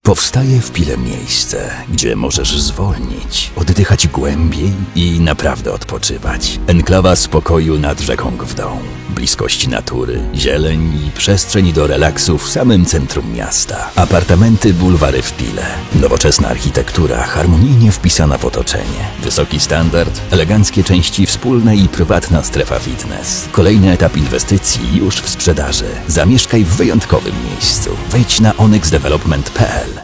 Powstaje w Pile miejsce, gdzie możesz zwolnić, oddychać głębiej i naprawdę odpoczywać. Enklawa spokoju nad rzeką Gówdą. Bliskość natury, zieleń i przestrzeń do relaksu w samym centrum miasta. Apartamenty Bulwary w Pile. Nowoczesna architektura harmonijnie wpisana w otoczenie. Wysoki standard, eleganckie części wspólne i prywatna strefa fitness. Kolejny etap inwestycji już w sprzedaży. Zamieszkaj w wyjątkowym miejscu. Wejdź na onyxdevelopment.pl.